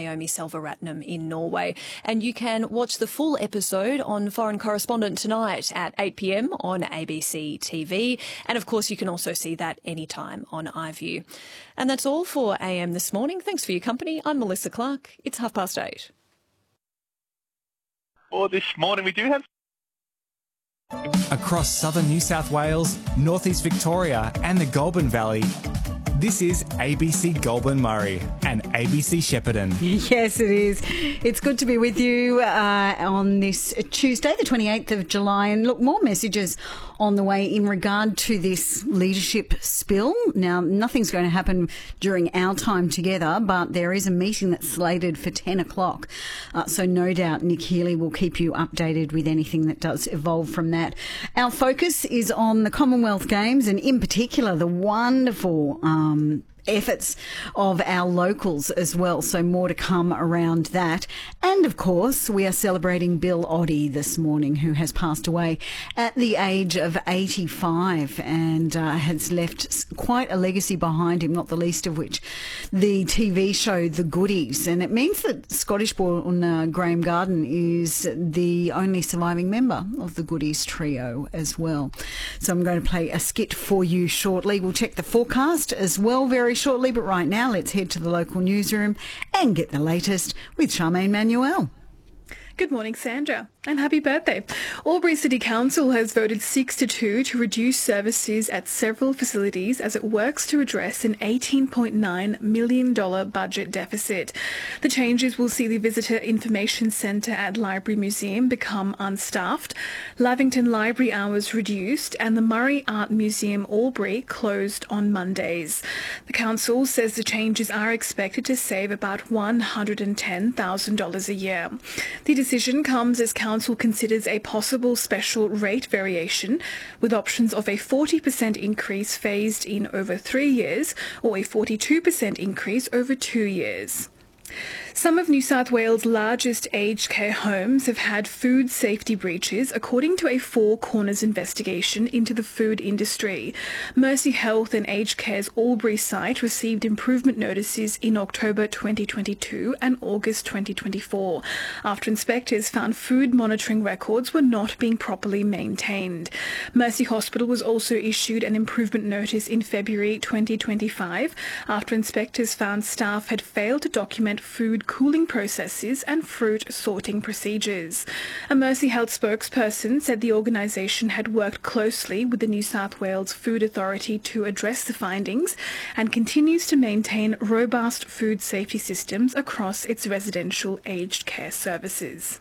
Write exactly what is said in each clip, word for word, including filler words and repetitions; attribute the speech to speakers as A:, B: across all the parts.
A: Naomi Selvaratnam in Norway. And you can watch the full episode on Foreign Correspondent tonight at eight p m on A B C T V. And of course, you can also see that anytime on iView. And that's all for A M this morning. Thanks for your company. I'm Melissa Clark. It's half past eight.
B: Well, this morning we do have
C: across southern New South Wales, northeast Victoria and the Goulburn Valley. This is A B C Goulburn Murray and A B C Shepparton.
D: Yes, it is. It's good to be with you uh, on this Tuesday, the twenty-eighth of July. And look, more messages on the way in regard to this leadership spill. Now, nothing's going to happen during our time together, but there is a meeting that's slated for ten o'clock. Uh, so no doubt Nick Healy will keep you updated with anything that does evolve from that. Our focus is on the Commonwealth Games and in particular the wonderful um, efforts of our locals as well. So more to come around that. And of course, we are celebrating Bill Oddie this morning, who has passed away at the age of eighty-five and uh, has left quite a legacy behind him, not the least of which the T V show The Goodies. And it means that Scottish-born uh, Graham Garden is the only surviving member of the Goodies trio as well. So I'm going to play a skit for you shortly. We'll check the forecast as well very shortly, but right now let's head to the local newsroom and get the latest with Charmaine Manuel.
E: Good morning, Sandra, and happy birthday. Albury City Council has voted six to two to reduce services at several facilities as it works to address an eighteen point nine million dollars budget deficit. The changes will see the Visitor Information Centre at Library Museum become unstaffed, Lavington Library hours reduced, and the Murray Art Museum Albury closed on Mondays. The council says the changes are expected to save about one hundred ten thousand dollars a year. The decision comes as Council considers a possible special rate variation with options of a forty percent increase phased in over three years or a forty-two percent increase over two years. Some of New South Wales' largest aged care homes have had food safety breaches, according to a Four Corners investigation into the food industry. Mercy Health and Aged Care's Albury site received improvement notices in October twenty twenty-two and August twenty twenty-four, after inspectors found food monitoring records were not being properly maintained. Mercy Hospital was also issued an improvement notice in February twenty twenty-five, after inspectors found staff had failed to document food cooling processes and fruit sorting procedures. A Mercy Health spokesperson said the organisation had worked closely with the New South Wales Food Authority to address the findings and continues to maintain robust food safety systems across its residential aged care services.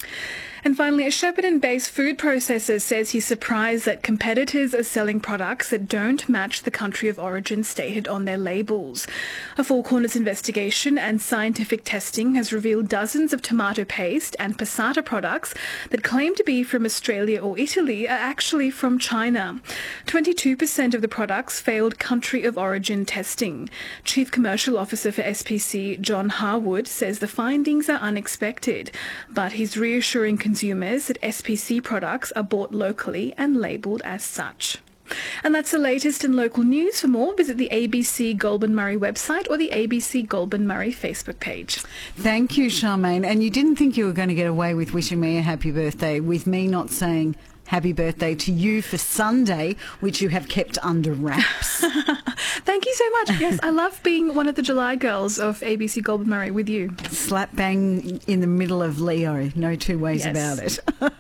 E: And finally, a Shepparton-based food processor says he's surprised that competitors are selling products that don't match the country of origin stated on their labels. A Four Corners investigation and scientific testing has revealed dozens of tomato paste and passata products that claim to be from Australia or Italy are actually from China. twenty-two percent of the products failed country of origin testing. Chief Commercial Officer for S P C, John Harwood, says the findings are unexpected, but he's reassuring consumers that S P C products are bought locally and labelled as such. And that's the latest in local news. For more, visit the A B C Goulburn Murray website or the A B C Goulburn Murray Facebook page.
D: Thank you, Charmaine. And you didn't think you were going to get away with wishing me a happy birthday with me not saying happy birthday to you for Sunday, which you have kept under wraps.
E: Thank you so much. Yes, I love being one of the July girls of A B C Goulburn Murray with you.
D: Slap bang in the middle of Leo. No two ways
E: Yes.
D: about it.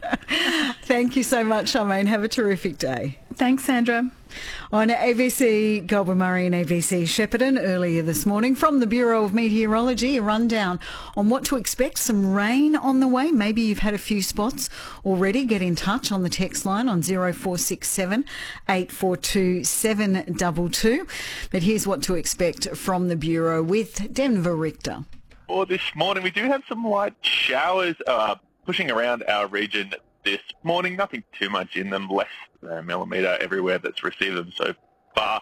D: Thank you so much, Charmaine. Have a terrific day.
E: Thanks, Sandra.
D: On A B C Goulburn Murray and A B C Shepparton earlier this morning from the Bureau of Meteorology, a rundown on what to expect. Some rain on the way. Maybe you've had a few spots already. Get in touch on the text line on zero four six seven, eight four two, seven two two. But here's what to expect from the Bureau with Denver Richter.
B: Well, this morning we do have some light showers uh, pushing around our region this morning. Nothing too much in them, less than a millimetre everywhere that's received them so far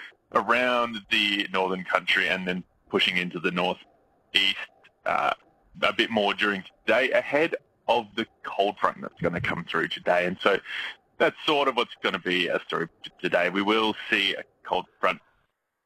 B: around the northern country and then pushing into the northeast uh, a bit more during today ahead of the cold front that's going to come through today. And so that's sort of what's going to be a story today. We will see a cold front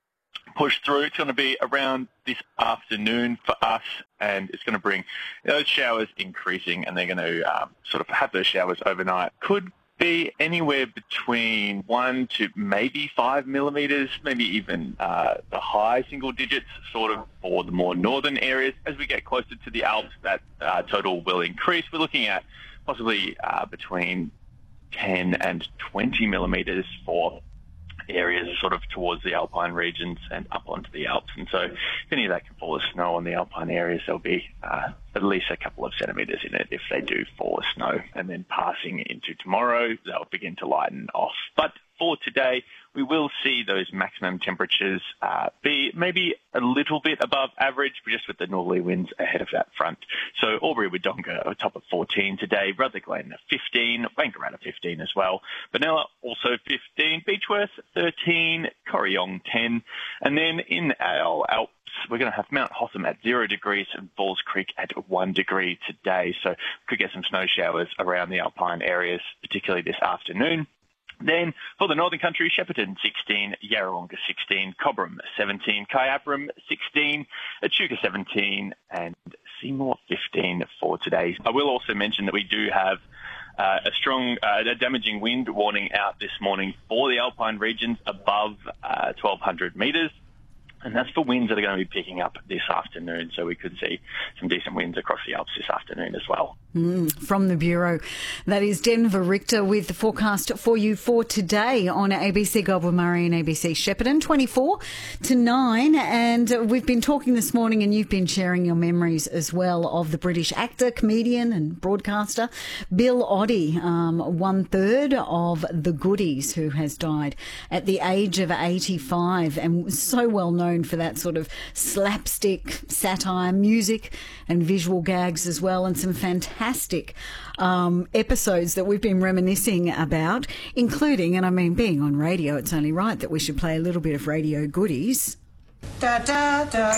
B: push through. It's going to be around this afternoon for us, and it's going to bring those showers increasing, and they're going to um, sort of have those showers overnight. Could be anywhere between one to maybe five millimetres, maybe even uh, the high single digits, sort of for the more northern areas. As we get closer to the Alps, that uh, total will increase. We're looking at possibly uh, between ten and twenty millimetres for areas sort of towards the alpine regions and up onto the Alps. And so if any of that can fall as snow on the alpine areas, there'll be uh, at least a couple of centimetres in it if they do fall as snow. And then passing into tomorrow, they'll begin to lighten off. But for today, we will see those maximum temperatures uh, be maybe a little bit above average, but just with the northerly winds ahead of that front. So Albury-Wodonga are top of fourteen today, Rutherglen fifteen, Wangaratta fifteen as well, Benalla also fifteen, Beechworth thirteen, Corryong ten, and then in our Alps, we're going to have Mount Hotham at zero degrees and Falls Creek at one degree today. So we could get some snow showers around the alpine areas, particularly this afternoon. Then for the Northern Country, Shepparton sixteen, Yarrawonga sixteen, Cobram seventeen, Kyabram sixteen, Echuca seventeen, and Seymour fifteen for today. I will also mention that we do have uh, a strong, uh, a damaging wind warning out this morning for the alpine regions above uh, twelve hundred metres. And that's for winds that are going to be picking up this afternoon. So we could see some decent winds across the Alps this afternoon as well.
D: Mm, from the Bureau, that is Denver Richter with the forecast for you for today on A B C Goulburn Murray and A B C Shepparton, twenty-four to nine. And we've been talking this morning, and you've been sharing your memories as well of the British actor, comedian and broadcaster Bill Oddie, um, one third of the Goodies, who has died at the age of eighty-five and was so well known for that sort of slapstick satire, music and visual gags as well, and some fantastic um, episodes that we've been reminiscing about, including, and I mean, being on radio, it's only right that we should play a little bit of Radio Goodies.
F: Da da da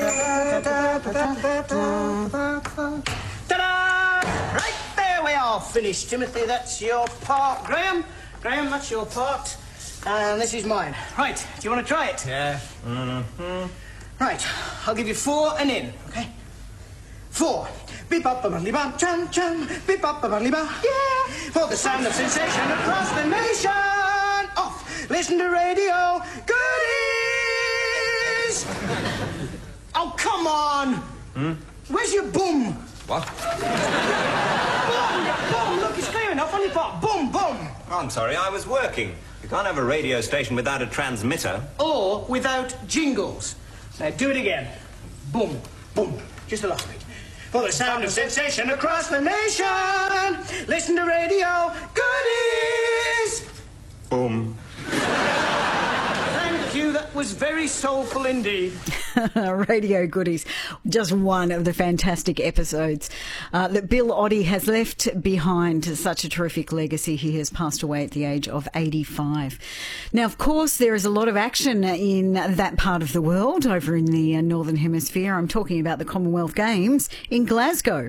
F: da da da da da da. Right, there we are, finished. Timothy, that's your part. Graham, Graham, that's your part. And this is mine. Right, do you want to try it?
G: Yeah. Mm-hmm.
F: Right, I'll give you four and in, okay? Four. Beep up a bunny bum chum chum. Beep up a bunny bum. Yeah. For the sound of sensation across the nation. Off. Listen to Radio Goodies. Oh, come on.
G: Hmm?
F: Where's your boom?
G: What?
F: Boom, boom. Look, it's clear enough on your part. Boom, boom.
G: Oh, I'm sorry, I was working. You can't have a radio station without a transmitter.
F: Or without jingles. Now do it again. Boom, boom. Just the last bit. For the sound of sensation across the nation, listen to Radio Goodies.
G: Boom.
F: Thank you. That was very soulful indeed.
D: Radio Goodies, just one of the fantastic episodes uh, that Bill Oddie has left behind. Such a terrific legacy. He has passed away at the age of eighty-five. Now, of course, there is a lot of action in that part of the world over in the uh, Northern Hemisphere. I'm talking about the Commonwealth Games in Glasgow.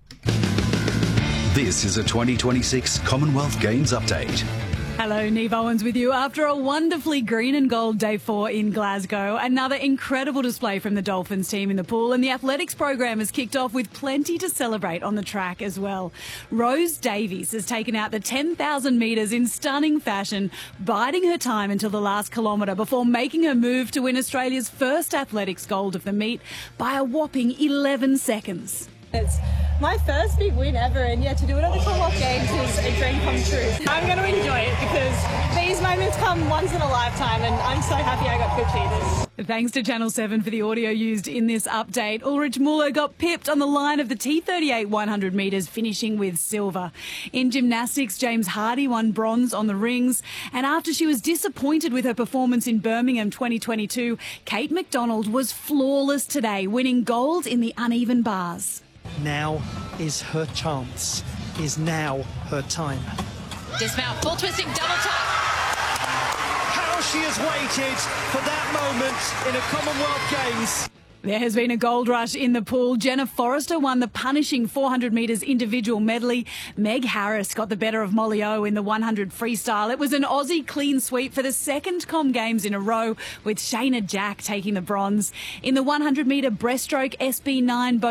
H: This is a twenty twenty-six Commonwealth Games update.
I: Hello, Neve Owens with you. After a wonderfully green and gold day four in Glasgow, another incredible display from the Dolphins team in the pool, and the athletics program has kicked off with plenty to celebrate on the track as well. Rose Davies has taken out the ten thousand metres in stunning fashion, biding her time until the last kilometre before making her move to win Australia's first athletics gold of the meet by a whopping eleven seconds.
J: It's my first big win ever, and yeah, to do it at the Commonwealth Games is a dream come true. I'm going to enjoy it because these moments come once in a lifetime, and I'm so happy I got to achieve this.
I: Thanks to Channel seven for the audio used in this update. Ulrich Müller got pipped on the line of the T thirty-eight one hundred metres, finishing with silver. In gymnastics, James Hardy won bronze on the rings, and after she was disappointed with her performance in Birmingham twenty twenty-two, Kate McDonald was flawless today, winning gold in the uneven bars.
K: Now is her chance. Is now her time.
L: Dismount, full twisting, double top.
K: How she has waited for that moment in a Commonwealth Games.
I: There has been a gold rush in the pool. Jenna Forrester won the punishing four hundred metres individual medley. Meg Harris got the better of Molly O in the one hundred freestyle. It was an Aussie clean sweep for the second Com Games in a row, with Shayna Jack taking the bronze. In the one hundred metre breaststroke, S B nine